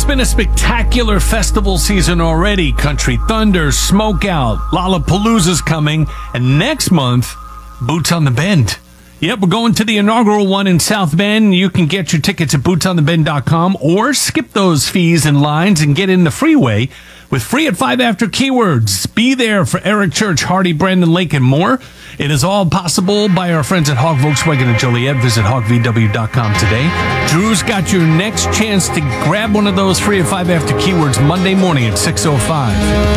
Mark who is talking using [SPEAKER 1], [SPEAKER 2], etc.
[SPEAKER 1] It's been a spectacular festival season already. Country Thunder, Smokeout, Lollapalooza's coming, and next month, Boots on the Bend. Yep, we're going to the inaugural one in South Bend. You can get your tickets at bootsonthebend.com or skip those fees and lines and get in the freeway with free at 5 after keywords. Be there for Eric Church, Hardy, Brandon Lake, and more. It is all possible by our friends at Hog Volkswagen in Joliet. Visit hogvw.com today. Drew's got your next chance to grab one of those free at 5 after keywords Monday morning at 6:05.